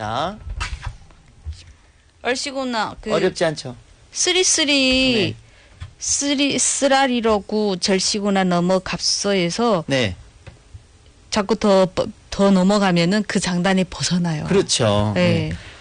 자, 얼씨구나. 그 어렵지 않죠? 쓰리쓰리 네. 쓰라리로구 절시구나 넘어 갑서에서 네. 자꾸 더 넘어가면은 그 장단이 벗어나요. 그렇죠. 네. 네.